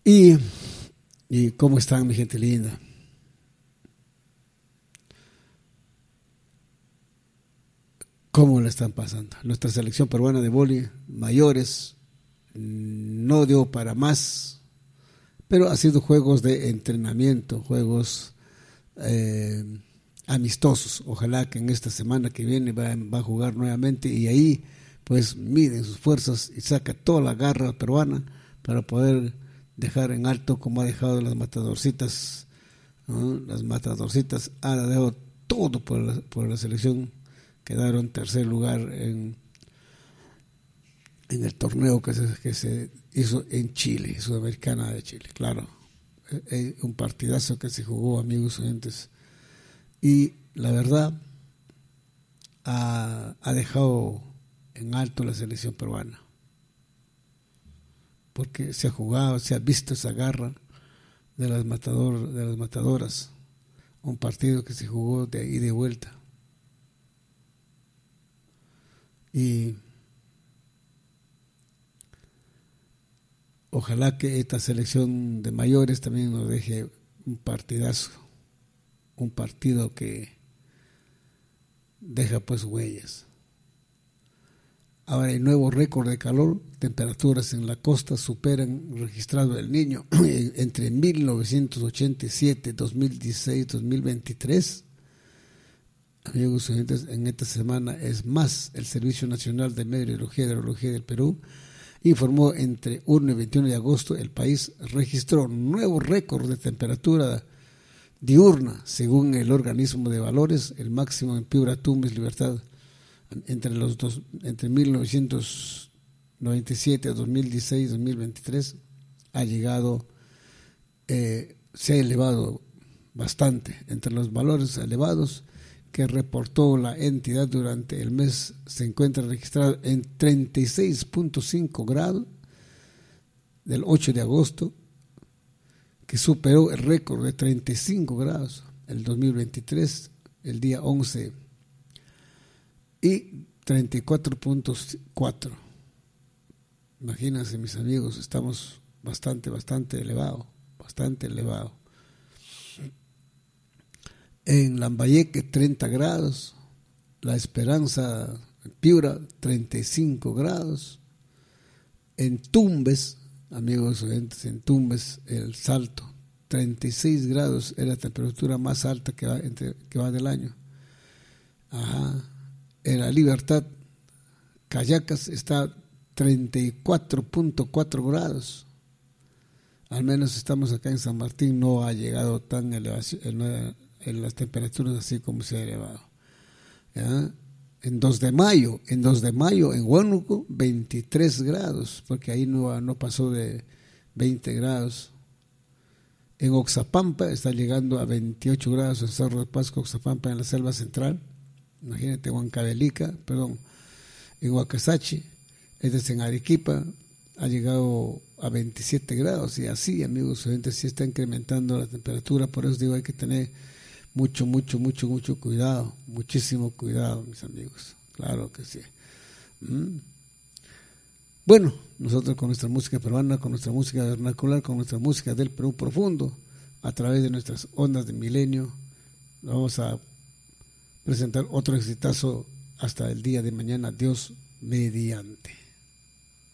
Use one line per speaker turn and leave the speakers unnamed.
Y, y cómo están, mi gente linda. ¿Cómo la están pasando? Nuestra selección peruana de vóley, mayores, no dio para más, pero ha sido juegos de entrenamiento, juegos amistosos. Ojalá que en esta semana que viene va a jugar nuevamente y ahí pues miden sus fuerzas y saca toda la garra peruana para poder dejar en alto como ha dejado las matadorcitas, ¿no? Las matadorcitas han dado todo por la selección. Quedaron tercer lugar en el torneo que se hizo en Chile, Sudamericana de Chile, claro. Un partidazo que se jugó, amigos oyentes. Y la verdad, ha dejado en alto la selección peruana. Porque se ha jugado, se ha visto esa garra de las matadoras. Un partido que se jugó de ahí de vuelta. Y ojalá que esta selección de mayores también nos deje un partidazo, un partido que deja pues huellas. Ahora el nuevo récord de calor, temperaturas en la costa superan registrado el Niño entre 1987, 2016, 2023. Amigos oyentes, en esta semana es más. El Servicio Nacional de Meteorología y Hidrología del Perú informó entre 1 y 21 de agosto el país registró nuevo récord de temperatura diurna, según el organismo de valores. El máximo en Piura, Tumbes, Libertad, entre 1997, 2016, 2023, ha llegado, se ha elevado bastante. Entre los valores elevados que reportó la entidad durante el mes se encuentra registrado en 36.5 grados del 8 de agosto, que superó el récord de 35 grados el 2023, el día 11, y 34.4. Imagínense, mis amigos, estamos bastante elevado. En Lambayeque 30 grados, La Esperanza, Piura 35 grados, en Tumbes, amigos oyentes, en Tumbes, El Salto 36 grados es la temperatura más alta que va del año. Ajá. En La Libertad, Cayacas, está 34.4 grados. Al menos estamos acá en San Martín, no ha llegado tan elevación en las temperaturas así como se ha elevado. ¿Ya? En 2 de mayo, en Huánuco, 23 grados, porque ahí no pasó de 20 grados. En Oxapampa está llegando a 28 grados, en Cerro de Pasco, Oxapampa, en la selva central. Imagínate, en Huacasachi, en Arequipa, ha llegado a 27 grados, y así, amigos oyentes, sí está incrementando la temperatura. Por eso digo, hay que tener mucho cuidado, muchísimo cuidado, mis amigos, claro que sí. Bueno, nosotros con nuestra música peruana, con nuestra música vernacular, con nuestra música del Perú profundo, a través de nuestras ondas de milenio, vamos a presentar otro exitazo hasta el día de mañana, Dios mediante.